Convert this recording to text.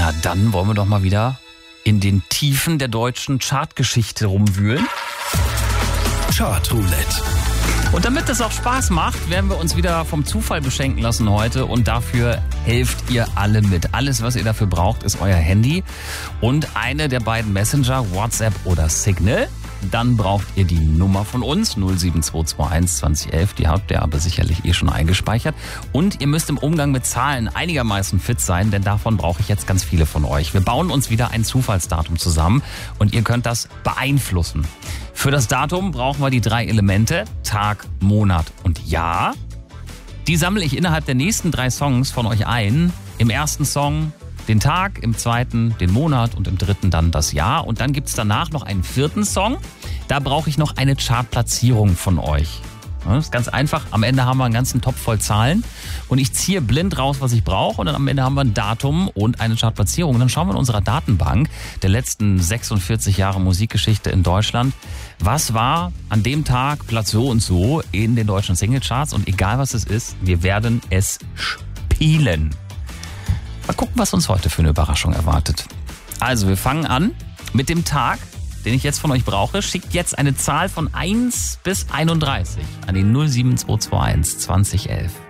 Na, dann wollen wir doch mal wieder in den Tiefen der deutschen Chartgeschichte rumwühlen. Chartroulette. Und damit es auch Spaß macht, werden wir uns wieder vom Zufall beschenken lassen heute. Und dafür helft ihr alle mit. Alles, was ihr dafür braucht, ist euer Handy und eine der beiden Messenger, WhatsApp oder Signal. Dann braucht ihr die Nummer von uns, 07221 2011. Die habt ihr aber sicherlich schon eingespeichert. Und ihr müsst im Umgang mit Zahlen einigermaßen fit sein, denn davon brauche ich jetzt ganz viele von euch. Wir bauen uns wieder ein Zufallsdatum zusammen und ihr könnt das beeinflussen. Für das Datum brauchen wir die 3 Elemente, Tag, Monat und Jahr. Die sammle ich innerhalb der nächsten 3 Songs von euch ein. Im ersten Song den Tag, im zweiten den Monat und im dritten dann das Jahr. Und dann gibt's danach noch einen 4. Song. Da brauche ich noch eine Chartplatzierung von euch. Das ist ganz einfach. Am Ende haben wir einen ganzen Topf voll Zahlen und ich ziehe blind raus, was ich brauche, und dann am Ende haben wir ein Datum und eine Chartplatzierung. Und dann schauen wir in unserer Datenbank der letzten 46 Jahre Musikgeschichte in Deutschland, was war an dem Tag Platz so und so in den deutschen Singlecharts, und egal was es ist, wir werden es spielen. Mal gucken, was uns heute für eine Überraschung erwartet. Also, wir fangen an mit dem Tag, den ich jetzt von euch brauche. Schickt jetzt eine Zahl von 1 bis 31 an die 07221 2011.